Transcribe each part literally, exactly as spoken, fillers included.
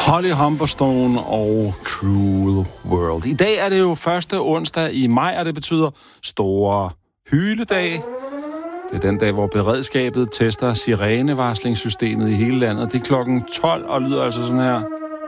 Holly Humberstone og Cruel World. I dag er det jo første onsdag i maj, og det betyder store hyledag. Det er den dag, hvor beredskabet tester sirenevarslingssystemet i hele landet. Det er klokken tolv og lyder altså sådan her.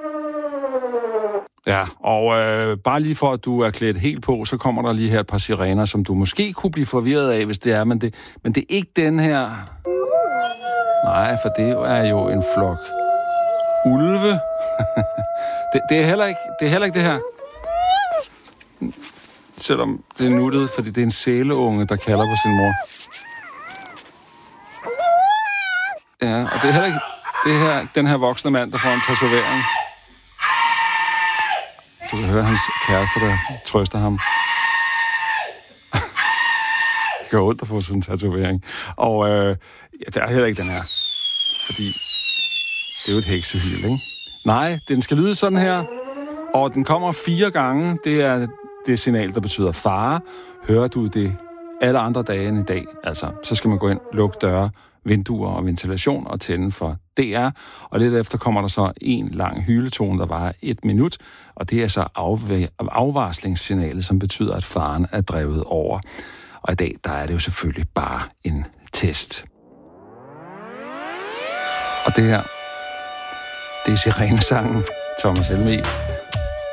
Ja, og øh, bare lige for, at du er klædt helt på, så kommer der lige her et par sirener, som du måske kunne blive forvirret af, hvis det er, men det, men det er ikke den her. Nej, for det er jo en flok ulve. det, det, er heller ikke, det er heller ikke det her. Selvom det er nuttet, fordi det er en sæleunge, der kalder på sin mor. Ja, og det er heller ikke det her, den her voksne mand, der får en tatovering. Du kan høre hans kæreste, der trøster ham. Det gør ondt at få sådan en tatovering. Og øh, ja, der er heller ikke den her. Fordi det er jo et heksehyl, ikke? Nej, den skal lyde sådan her. Og den kommer fire gange. Det er det signal, der betyder fare. Hører du det alle andre dage end i dag, altså, så skal man gå ind, lukke døre, vinduer og ventilation og tænde for D R. Og lidt efter kommer der så en lang hyletone, der varer et minut, og det er så afv- afvarslingssignalet, som betyder, at faren er drevet over. Og i dag, der er det jo selvfølgelig bare en test. Og det her, det er sirenesangen, Thomas Helmig.